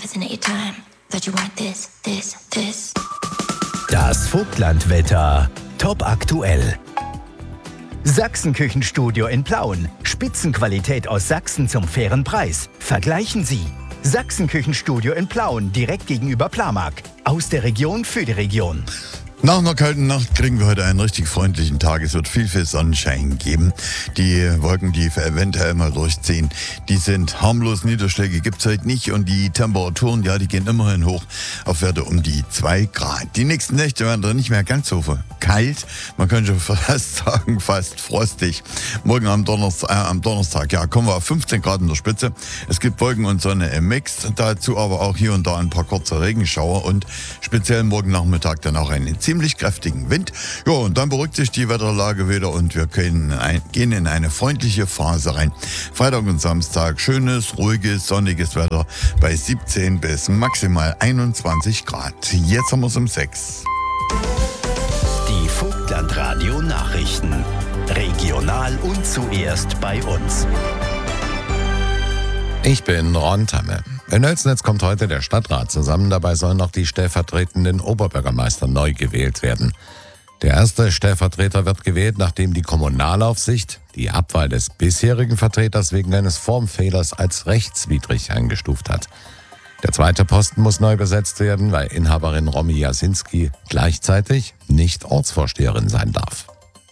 is in a time that you want this. Das Vogtlandwetter. Top aktuell. Sachsen-Küchenstudio in Plauen. Spitzenqualität aus Sachsen zum fairen Preis. Vergleichen Sie. Sachsen-Küchenstudio in Plauen, direkt gegenüber Plamark. Aus der Region für die Region. Nach einer kalten Nacht kriegen wir heute einen richtig freundlichen Tag. Es wird viel Sonnenschein geben. Die Wolken, die eventuell mal durchziehen, die sind harmlos. Niederschläge gibt es heute nicht. Und die Temperaturen, ja, die gehen immerhin hoch auf Werte um die 2 Grad. Die nächsten Nächte werden dann nicht mehr ganz so kalt. Man könnte fast sagen, fast frostig. Morgen am Donnerstag, ja, kommen wir auf 15 Grad in der Spitze. Es gibt Wolken und Sonne im Mix. Dazu aber auch hier und da ein paar kurze Regenschauer. Und speziell morgen Nachmittag dann auch eine ziemlich kräftigen Wind. Ja, und dann beruhigt sich die Wetterlage wieder und wir gehen in eine freundliche Phase rein. Freitag und Samstag schönes, ruhiges, sonniges Wetter bei 17 bis maximal 21 Grad. Jetzt haben wir es um 6. Die Vogtlandradio Nachrichten. Regional und zuerst bei uns. Ich bin Ron Tamme. In Oelsnitz kommt heute der Stadtrat zusammen. Dabei sollen noch die stellvertretenden Oberbürgermeister neu gewählt werden. Der erste Stellvertreter wird gewählt, nachdem die Kommunalaufsicht die Abwahl des bisherigen Vertreters wegen eines Formfehlers als rechtswidrig eingestuft hat. Der zweite Posten muss neu besetzt werden, weil Inhaberin Romy Jasinski gleichzeitig nicht Ortsvorsteherin sein darf.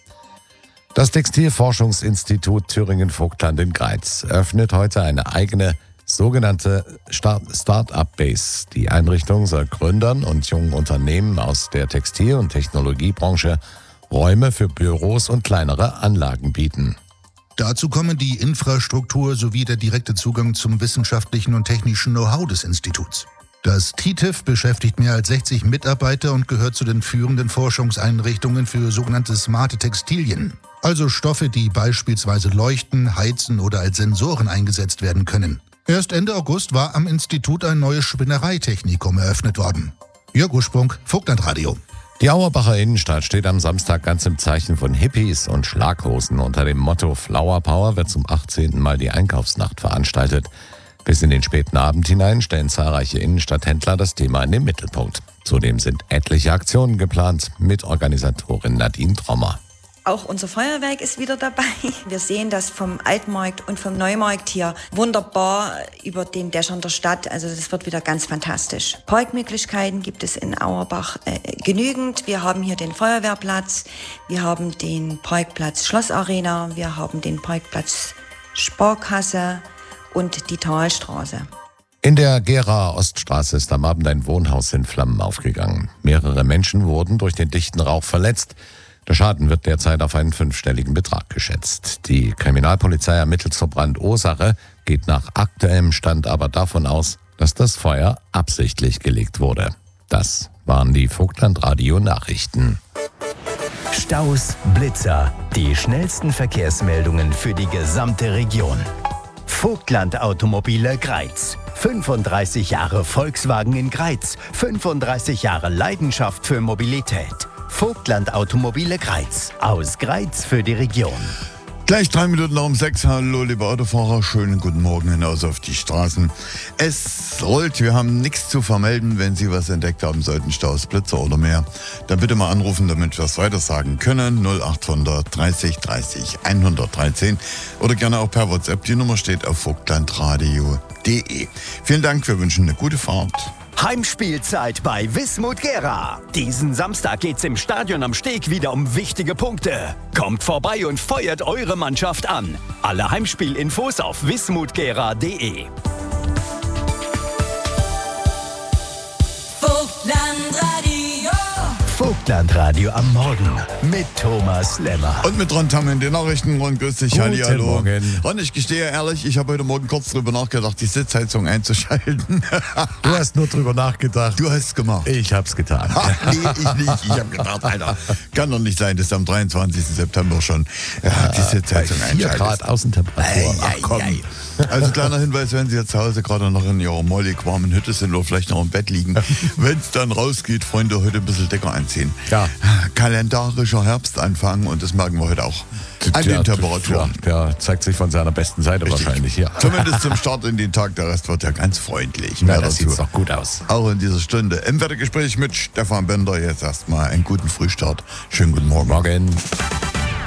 Das Textilforschungsinstitut Thüringen-Vogtland in Greiz öffnet heute eine eigene sogenannte Start-up-Base. Die Einrichtung soll Gründern und jungen Unternehmen aus der Textil- und Technologiebranche Räume für Büros und kleinere Anlagen bieten. Dazu kommen die Infrastruktur sowie der direkte Zugang zum wissenschaftlichen und technischen Know-how des Instituts. Das TTIF beschäftigt mehr als 60 Mitarbeiter und gehört zu den führenden Forschungseinrichtungen für sogenannte smarte Textilien. Also Stoffe, die beispielsweise leuchten, heizen oder als Sensoren eingesetzt werden können. Erst Ende August war am Institut ein neues Spinnereitechnikum eröffnet worden. Jörg Ursprung, Vogtlandradio. Die Auerbacher Innenstadt steht am Samstag ganz im Zeichen von Hippies und Schlaghosen. Unter dem Motto Flower Power wird zum 18. Mal die Einkaufsnacht veranstaltet. Bis in den späten Abend hinein stellen zahlreiche Innenstadthändler das Thema in den Mittelpunkt. Zudem sind etliche Aktionen geplant, Mitorganisatorin Nadine Trommer. Auch unser Feuerwerk ist wieder dabei. Wir sehen das vom Altmarkt und vom Neumarkt hier wunderbar über den Dächern der Stadt. Also das wird wieder ganz fantastisch. Parkmöglichkeiten gibt es in Auerbach genügend. Wir haben hier den Feuerwehrplatz, wir haben den Parkplatz Schlossarena, wir haben den Parkplatz Sparkasse und die Talstraße. In der Geraer Oststraße ist am Abend ein Wohnhaus in Flammen aufgegangen. Mehrere Menschen wurden durch den dichten Rauch verletzt. Der Schaden wird derzeit auf einen 5-stelligen Betrag geschätzt. Die Kriminalpolizei ermittelt zur Brandursache, geht nach aktuellem Stand aber davon aus, dass das Feuer absichtlich gelegt wurde. Das waren die Vogtlandradio-Nachrichten. Staus, Blitzer, die schnellsten Verkehrsmeldungen für die gesamte Region. Vogtland Automobile Greiz. 35 Jahre Volkswagen in Greiz. 35 Jahre Leidenschaft für Mobilität. Vogtland Automobile Greiz. Aus Greiz für die Region. Gleich 3 Minuten nach um 6. Hallo, liebe Autofahrer. Schönen guten Morgen hinaus auf die Straßen. Es rollt. Wir haben nichts zu vermelden. Wenn Sie was entdeckt haben sollten, Staus, Blitzer oder mehr, dann bitte mal anrufen, damit wir es weitersagen können. 0800 30 30 113 oder gerne auch per WhatsApp. Die Nummer steht auf vogtlandradio.de. Vielen Dank. Wir wünschen eine gute Fahrt. Heimspielzeit bei Wismut Gera. Diesen Samstag geht's im Stadion am Steg wieder um wichtige Punkte. Kommt vorbei und feuert eure Mannschaft an. Alle Heimspielinfos auf wismutgera.de. Vogtlandradio am Morgen mit Thomas Lemmer. Und mit Ron Tamm in den Nachrichten. Ron, grüß dich. Guten Morgen. Ron, ich gestehe ehrlich, ich habe heute Morgen kurz drüber nachgedacht, die Sitzheizung einzuschalten. Du hast nur drüber nachgedacht. Du hast es gemacht. Ich hab's getan. Nee, ich nicht. Ich habe gedacht, Alter, kann doch nicht sein, dass am 23. September schon die Sitzheizung 4 Grad Außentemperatur. Ach komm. Also kleiner Hinweis, wenn Sie jetzt zu Hause gerade noch in Ihrer mollig warmen Hütte sind oder vielleicht noch im Bett liegen, wenn es dann rausgeht, Freunde, heute ein bisschen dicker anziehen. Ja. Kalendarischer Herbstanfang und das merken wir heute auch. An den Temperaturen. Der zeigt sich von seiner besten Seite wahrscheinlich hier. Zumindest zum Start in den Tag. Der Rest wird ja ganz freundlich. Na, das sieht doch gut aus. Auch in dieser Stunde im Wettergespräch mit Stefan Bender. Jetzt erstmal einen guten Frühstart. Schönen guten Morgen. Morgen.